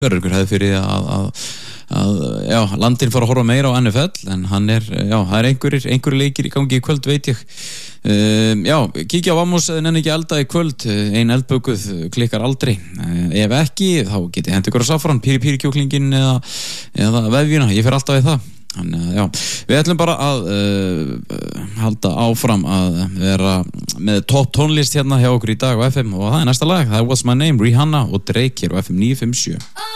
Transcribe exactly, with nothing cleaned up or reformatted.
Börgur hefði fyrir að, að, að já, landin fór að horfa meira á N F L en hann er, já, það er einhverjir, einhverjir leikir í gangi í kvöld, veit ég. Um, já, kíkja á Vamos, nenni ekki elda í kvöld, ein eldbökuð klikkar aldrei. Uh, ef ekki, þá geti hendi ykkur á safran, píri píri kjúklingin eða, eða vefjuna, ég fer alltaf í það. Þannig að já, við ætlum bara að uh, halda áfram að vera með topp tónlist hérna hjá okkur í dag á F M og það er næsta lag, það er What's My Name, Rihanna og Drake hér á F M níu fimm sjö.